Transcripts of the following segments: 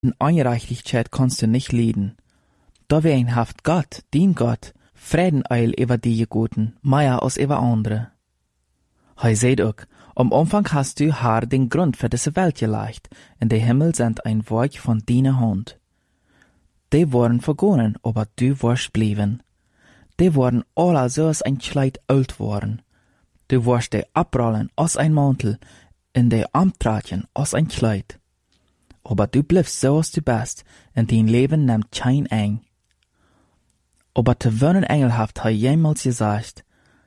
In Ungerechtigkeit kannst du nicht leiden. Dawein haft Gott, dien Gott, Frieden eil über die Guten, mehr als über andere. Hij seht ook, am Anfang hast du haar den Grund für diese Welt gelegt, in der Himmel sind ein Werk von deiner Hand. Die waren vergonnen, aber du warst blieben. Die waren alle so als ein Kleid alt worden. Du warst die abrollen als ein Mantel, in der Amtratchen als ein Kleid. Aber du bliebst so als du bist, in dein Leben nimmt kein eng. Aber te wonen engelhaft hij jemals gesagt,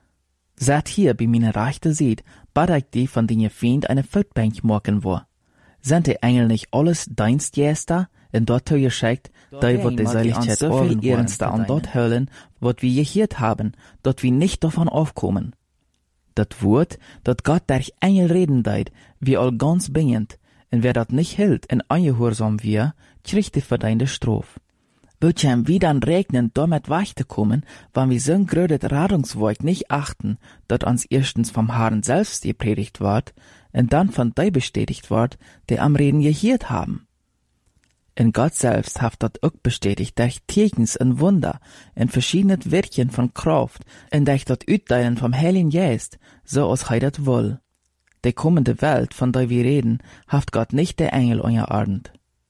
Zet hier bei meiner rechten Seite, bad ich die von deiner Feind eine Voetbank machen wo. Sind die Engel nicht alles Dienstjester, in dort geschickt, da wird die Seligkeit so viel ernster an dort hören, wat wir gehört haben, dort wir nicht davon aufkommen. Dat Wort, dat Gott durch Engel reden deit, wie all ganz bingend, und wer dat nicht hält, in ungehorsam wir, kriegt die verdiente Strophe. Wird ja wie dann regnen, damit weiterkommen, wenn wir so'n grödet Radungswerk nicht achten, dat uns erstens vom Herrn selbst gepredigt wird, und dann von die bestätigt wird, die am Reden gehört haben. In Gott selbst haft dat auch bestätigt durch Tekens und Wunder, in verschiedene Wirkchen von Kraft, und durch dat Uitteilen vom Heiligen Geist, so als hij dat will. Die kommende Welt, von der wir reden, haft Gott nicht der Engel unterordnet.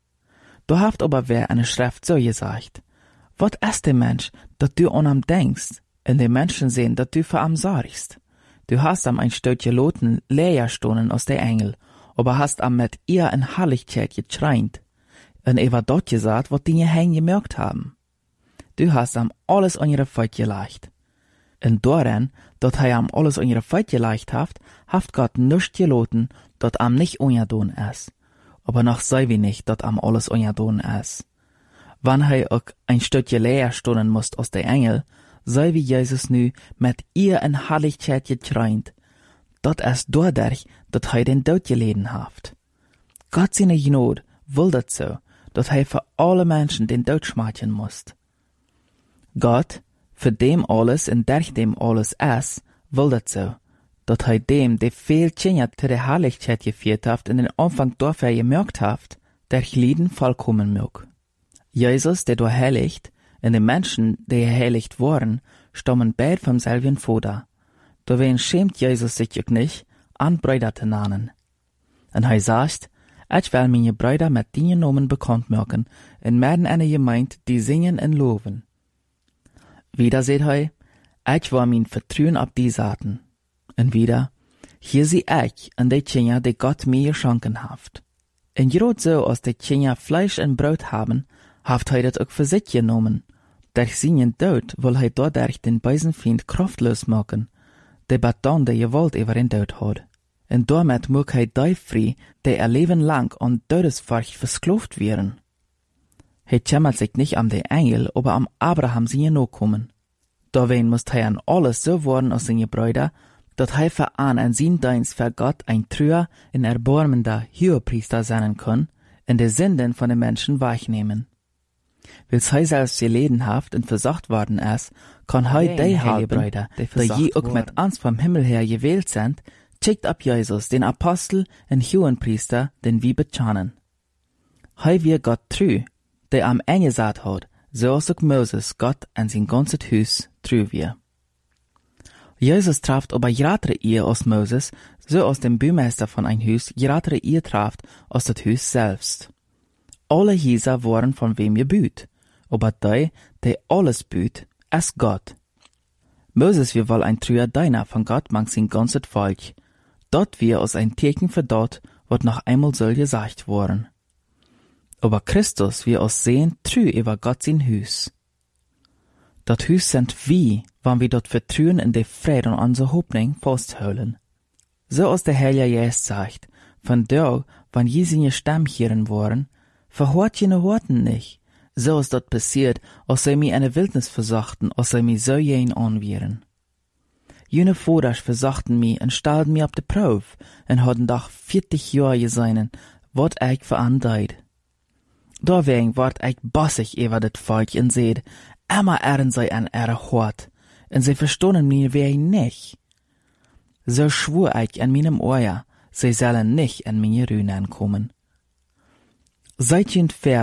Du haft aber wer eine Schrift so gesagt, wat ist der Mensch, dat du an am denkst, und die Menschen sehen, dat du für am sorgst. Du hast am ein Stückchen Loten Lehrstunden aus der Engel, aber hast am mit ihr in Herrlichkeit getreint, und war dort gesagt, wat die Hängen gemerkt haben. Du hast am alles an ihre Feut gelegt. Und daran, dat hij am alles an ihre Feut gelegt haft Gott nichts geloten, dat am nicht ungedon ist. Aber noch sei wie nicht, dat am alles ungedon ist. Wann hij auch ein Stückchen Lehrstunden musst aus der Engel, sei wie Jesus nu mit ihr in Herrlichkeit getreint. Dat ist dadurch, dat hij den Tod geleden haft. Gott seine Gnade will dat so, dat hij für alle Menschen den Tod schmeicheln musst. Gott, für dem alles und durch dem alles ist, will dat so, dat hij dem, der viel Kinder zu der Herrlichkeit geführt haft, in den Anfang dafür gemerkt haft, der Lieden vollkommen mög. Jesus, der du heiligt, und die Menschen, die geheiligt waren, stammen beid vom selben Vater. Dawein schämt Jesus sich auch nicht, an Brüder zu nennen. Und hij sagt, ich will meine Brüder mit den Namen bekannt machen, und werden eine Gemeinde, die singen und loben. Wieder seht hij, ich will mein Vertrauen auf die Saaten. Und wieder, hier sie ich und die Kinder, die Gott mir geschenken haft. Und gerade so, als die Kinder Fleisch und Brot haben, haft hij das auch für sich genommen. Durch seinen Tod will hij dadurch den bösen Feind kraftlos machen, der dann die Gewalt über den Tod hat. Und damit mag hij die frei, die ihr Leben lang an Todesfurcht versklavt werden. Hij kümmert sich nicht um die Engel, aber am Abraham seine Nachkommen. Dawein muss hij an alles so worden als seine Brüder, dat hij für an sein Dienst für Gott ein treuer und erbarmender Hohepriester sein kann, und die Sünden von den Menschen wegnehmen. Weil's hij selbst geleden haft und versorgt worden ist, kann hij die Heilbrüder, die je auch mit uns vom Himmel her gewählt sind, schickt ab Jesus, den Apostel und Hohenpriester, den wir bekennen. Hij wir Gott treu, der am Ende gesagt hat, so als auch Moses Gott an sein ganzes Haus treu wir. Jesus traft aber gratere ihr als Moses, so als dem Bürgermeister von ein Haus gratere ihr traft als das Haus selbst. Alle Häuser waren von wem gebüht, aber der alles büht, ist Gott. Moses wir wohl ein treuer Diener von Gott mang sein ganzes Volk. Dort wir als ein Teken für dort, wat noch einmal soll gesagt worden. Aber Christus wir als sehen treu über Gott sein Haus. Dat Haus sind wie, wann wir dort vertrauen in die Frieden und unsere Hoffnung festhalten. So als der Heilige Geist sagt, von da, wann je seine Stamm hören waren, verhört jene Worten nicht. So ist dort passiert, als sie mir eine Wildnis versachten, als sie mir so jen anwieren. Jene Vaters versachten mir und stellten mir auf die Probe und hatten doch 40 Jahre geseinen, wat ich verandeit. Deswegen ward ich bossig über das Volk und seht, immer ehren sie an ihre Hort, und sie verstonden mir wer nicht. So schwur ich an meinem Ohr, sie sollen nicht an meine Rühnen kommen. Seid